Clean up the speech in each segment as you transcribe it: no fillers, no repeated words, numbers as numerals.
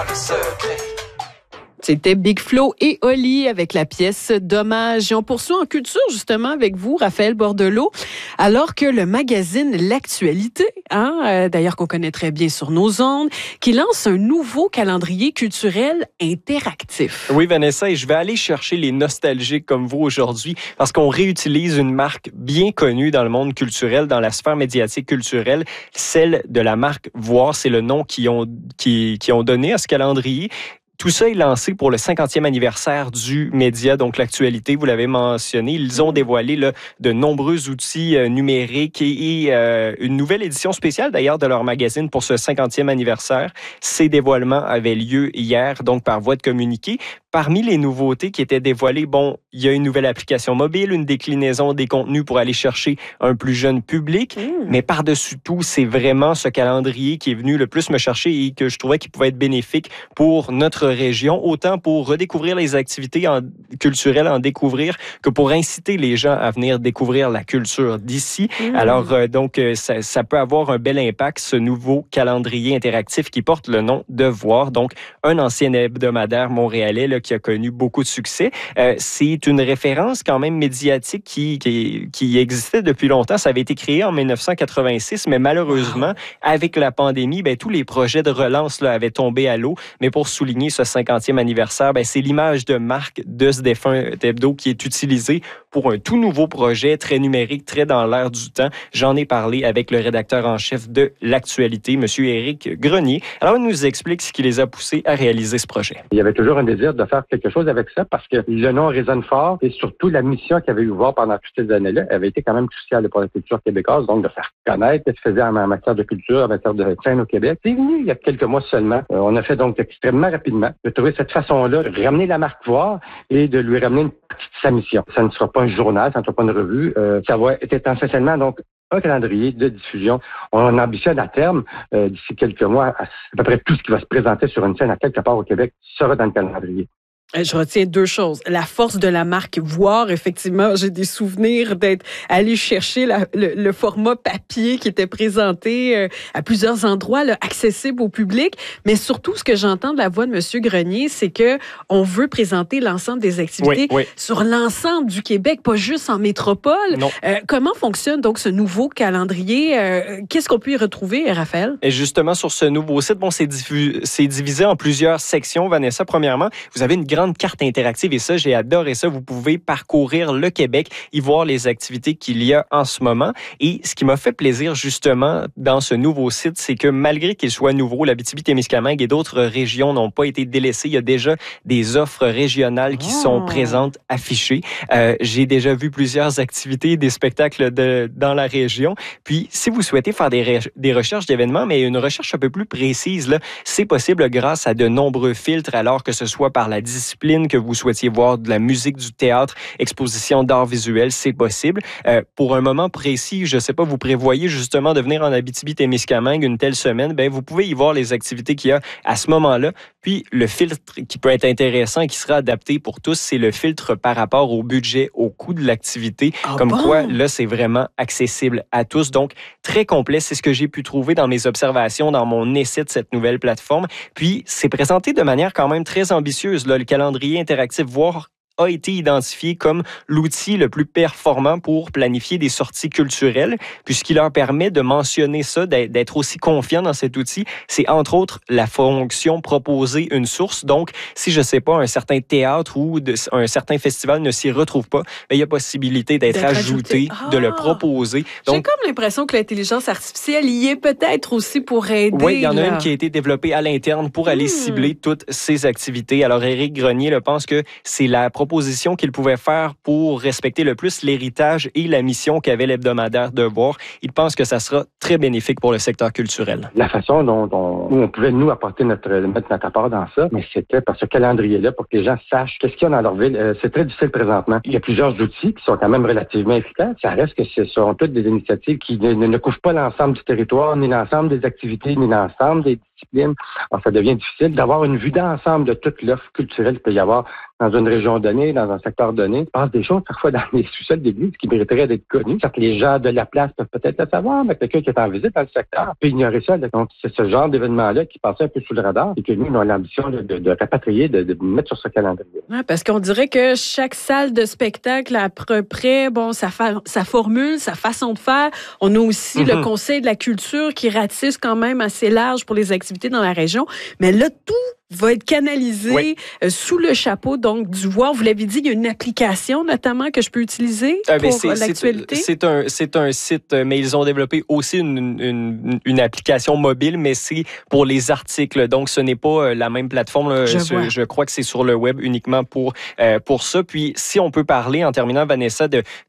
C'était Big Flo et Oli avec la pièce Dommage. Et on poursuit en culture justement avec vous, Raphaël Bordelot, alors que le magazine L'Actualité, d'ailleurs qu'on connaît très bien sur nos ondes, qui lance un nouveau calendrier culturel interactif. Oui, Vanessa, et je vais aller chercher les nostalgiques comme vous aujourd'hui parce qu'on réutilise une marque bien connue dans le monde culturel, dans la sphère médiatique culturelle, celle de la marque Voir. C'est le nom qu'ils ont donné à ce calendrier. Tout ça est lancé pour le 50e anniversaire du média, donc l'Actualité, vous l'avez mentionné. Ils ont dévoilé là, de nombreux outils numériques et une nouvelle édition spéciale d'ailleurs de leur magazine pour ce 50e anniversaire. Ces dévoilements avaient lieu hier, donc par voie de communiqué. Parmi les nouveautés qui étaient dévoilées, il y a une nouvelle application mobile, une déclinaison des contenus pour aller chercher un plus jeune public. Mais par-dessus tout, c'est vraiment ce calendrier qui est venu le plus me chercher et que je trouvais qu'il pouvait être bénéfique pour notre région, autant pour redécouvrir les activités culturelles, en découvrir, que pour inciter les gens à venir découvrir la culture d'ici. Alors, ça peut avoir un bel impact, ce nouveau calendrier interactif qui porte le nom de Voir, donc un ancien hebdomadaire montréalais là, qui a connu beaucoup de succès. C'est une référence quand même médiatique qui existait depuis longtemps. Ça avait été créé en 1986, mais malheureusement, avec la pandémie, tous les projets de relance là, avaient tombé à l'eau. Mais pour souligner ce 50e anniversaire, c'est l'image de marque de ce défunt hebdo qui est utilisée pour un tout nouveau projet, très numérique, très dans l'air du temps. J'en ai parlé avec le rédacteur en chef de l'Actualité, M. Éric Grenier. Alors, il nous explique ce qui les a poussés à réaliser ce projet. Il y avait toujours un désir de faire quelque chose avec ça parce que le nom résonne fort et surtout la mission qu'il avait eu voir pendant toutes ces années-là avait été quand même cruciale pour la culture québécoise, donc de faire connaître ce qu'il faisait en matière de culture, en matière de scène au Québec. C'est venu il y a quelques mois seulement. On a fait donc extrêmement rapidement de trouver cette façon-là, de ramener la marque Voir et de lui ramener une partie de sa mission. Ça ne sera pas un journal, ça ne sera pas une revue. Ça va être essentiellement donc un calendrier de diffusion. On ambitionne à terme, d'ici quelques mois, à peu près tout ce qui va se présenter sur une scène à quelque part au Québec sera dans le calendrier. Je retiens deux choses. La force de la marque Voir, effectivement, j'ai des souvenirs d'être allé chercher le format papier qui était présenté à plusieurs endroits, là, accessible au public. Mais surtout, ce que j'entends de la voix de M. Grenier, c'est que on veut présenter l'ensemble des activités sur l'ensemble du Québec, pas juste en métropole. Comment fonctionne donc ce nouveau calendrier? Qu'est-ce qu'on peut y retrouver, Raphaël? Et justement, sur ce nouveau site, c'est divisé en plusieurs sections. Vanessa, premièrement, vous avez une grande carte interactive et ça, j'ai adoré ça. Vous pouvez parcourir le Québec, y voir les activités qu'il y a en ce moment. Et ce qui m'a fait plaisir justement dans ce nouveau site, c'est que malgré qu'il soit nouveau, l'Abitibi-Témiscamingue et d'autres régions n'ont pas été délaissées. Il y a déjà des offres régionales qui sont présentes, affichées. J'ai déjà vu plusieurs activités, des spectacles dans la région. Puis, si vous souhaitez faire des recherches d'événements, mais une recherche un peu plus précise, là, c'est possible grâce à de nombreux filtres, alors que ce soit par la discipline que vous souhaitiez voir, de la musique, du théâtre, exposition d'art visuel, c'est possible. Pour un moment précis, je ne sais pas, vous prévoyez justement de venir en Abitibi-Témiscamingue une telle semaine, vous pouvez y voir les activités qu'il y a à ce moment-là. Puis, le filtre qui peut être intéressant et qui sera adapté pour tous, c'est le filtre par rapport au budget, au coût de l'activité. Quoi, là, c'est vraiment accessible à tous. Donc, très complet. C'est ce que j'ai pu trouver dans mes observations, dans mon essai de cette nouvelle plateforme. Puis, c'est présenté de manière quand même très ambitieuse. Là, le calendrier interactif Voir a été identifié comme l'outil le plus performant pour planifier des sorties culturelles, puisqu'il leur permet de mentionner ça, d'être aussi confiant dans cet outil. C'est entre autres la fonction proposer une source. Donc, si je ne sais pas, un certain théâtre ou un certain festival ne s'y retrouve pas, il y a possibilité d'être ajouté, de le proposer. Donc, j'ai comme l'impression que l'intelligence artificielle y est peut-être aussi pour aider. Oui, il y en a une qui a été développée à l'interne pour aller cibler toutes ces activités. Alors, Éric Grenier pense que c'est la proposition qu'il pouvait faire pour respecter le plus l'héritage et la mission qu'avait l'hebdomadaire de Voir. Il pense que ça sera très bénéfique pour le secteur culturel. La façon dont on pouvait, nous, apporter mettre notre apport dans ça, mais c'était par ce calendrier-là pour que les gens sachent qu'est-ce qu'il y a dans leur ville. C'est très difficile présentement. Il y a plusieurs outils qui sont quand même relativement efficaces. Ça reste que ce sont toutes des initiatives qui ne couvrent pas l'ensemble du territoire, ni l'ensemble des activités, ni l'ensemble des disciplines. Alors, ça devient difficile d'avoir une vue d'ensemble de toute l'offre culturelle qu'il peut y avoir dans une région donnée, dans un secteur donné. Il se passe des choses parfois dans les sous-sols d'église qui mériteraient d'être connues. Certes, les gens de la place peuvent peut-être le savoir, mais quelqu'un qui est en visite dans le secteur peut ignorer ça. Donc, c'est ce genre d'événement-là qui passait un peu sous le radar et que nous, on a l'ambition de rapatrier, de mettre sur ce calendrier. Ouais, parce qu'on dirait que chaque salle de spectacle a à peu près, sa formule, sa façon de faire. On a aussi le Conseil de la culture qui ratisse quand même assez large pour les activités dans la région. Mais là, tout va être canalisé sous le chapeau donc du voir. Vous l'avez dit, il y a une application notamment que je peux utiliser pour l'actualité. C'est un site, mais ils ont développé aussi une application mobile, mais c'est pour les articles. Donc, ce n'est pas la même plateforme. Je crois que c'est sur le web uniquement pour ça. Puis, si on peut parler, en terminant, Vanessa,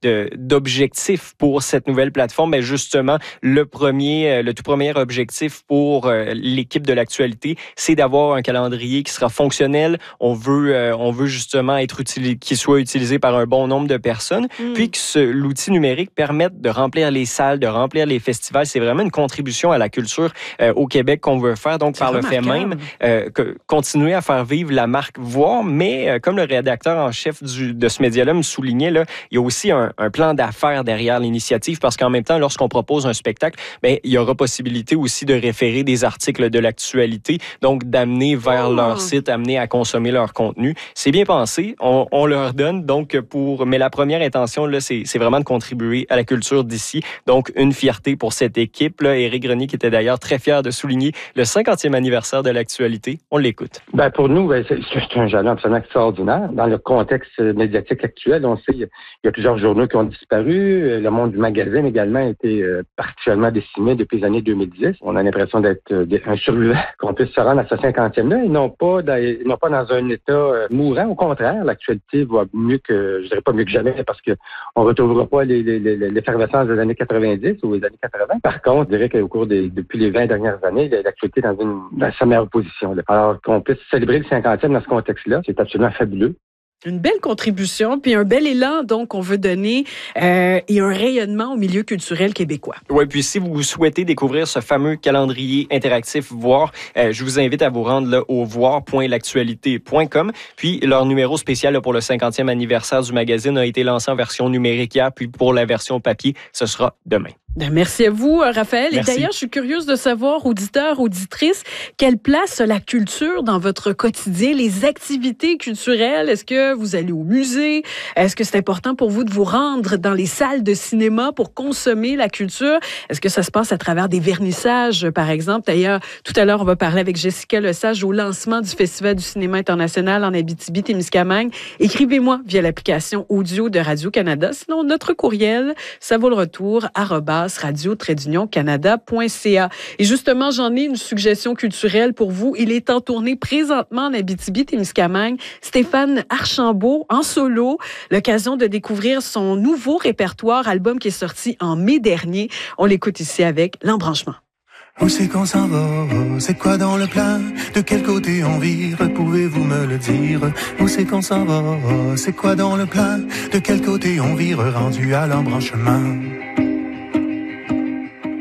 d'objectifs pour cette nouvelle plateforme, mais justement, le tout premier objectif pour l'équipe de l'actualité, c'est d'avoir un calendrier qui sera fonctionnel. On veut justement qu'il soit utilisé par un bon nombre de personnes, puis que l'outil numérique permette de remplir les salles, de remplir les festivals. C'est vraiment une contribution à la culture au Québec qu'on veut faire. Donc, par le fait même, continuer à faire vivre la marque Voir, mais comme le rédacteur en chef de ce média-là me soulignait, là, il y a aussi un plan d'affaires derrière l'initiative, parce qu'en même temps, lorsqu'on propose un spectacle, il y aura possibilité aussi de référer des articles de l'actualité, donc d'amener vers leur site, amener à consommer leur contenu. C'est bien pensé, on leur donne, donc mais la première intention, là, c'est vraiment de contribuer à la culture d'ici. Donc, une fierté pour cette équipe. Là, Éric Grenier, qui était d'ailleurs très fier de souligner le 50e anniversaire de l'actualité. On l'écoute. Pour nous, c'est un jalon absolument extraordinaire. Dans le contexte médiatique actuel, on sait il y a plusieurs journaux qui ont disparu. Le monde du magazine également a été particulièrement décimé depuis les années 2010. On a l'impression d'être un survivant, qu'on puisse se rendre à ce 50e-là. Ils n'ont pas dans un état mourant. Au contraire, l'actualité va mieux que, je dirais pas mieux que jamais, parce que on retrouvera pas l'effervescence des années 90 ou les années 80. Par contre, je dirais qu'au depuis les 20 dernières années, l'actualité est dans sa meilleure position. Alors qu'on puisse célébrer le 50e dans ce contexte-là, c'est absolument fabuleux. Une belle contribution, puis un bel élan, donc, qu'on veut donner et un rayonnement au milieu culturel québécois. Oui, puis si vous souhaitez découvrir ce fameux calendrier interactif Voir, je vous invite à vous rendre là, au voir.l'actualité.com. Puis leur numéro spécial là, pour le 50e anniversaire du magazine a été lancé en version numérique hier, puis pour la version papier, ce sera demain. Merci à vous, Raphaël. Merci. Et d'ailleurs, je suis curieuse de savoir, auditeurs, auditrices, quelle place a la culture dans votre quotidien, les activités culturelles? Est-ce que vous allez au musée? Est-ce que c'est important pour vous de vous rendre dans les salles de cinéma pour consommer la culture? Est-ce que ça se passe à travers des vernissages, par exemple? D'ailleurs, tout à l'heure, on va parler avec Jessica Lesage au lancement du Festival du cinéma international en Abitibi-Témiscamingue. Écrivez-moi via l'application audio de Radio-Canada. Sinon, notre courriel, ça vaut le retour, @radio-canada.ca. Et justement, j'en ai une suggestion culturelle pour vous. Il est en tournée présentement en Abitibi-Témiscamingue. Stéphane Archambault, en solo, l'occasion de découvrir son nouveau répertoire, album qui est sorti en mai dernier. On l'écoute ici avec L'Embranchement. Où c'est qu'on s'en va? C'est quoi dans le plan? De quel côté on vire? Pouvez-vous me le dire? Où c'est qu'on s'en va? C'est quoi dans le plan? De quel côté on vire? Rendu à l'embranchement.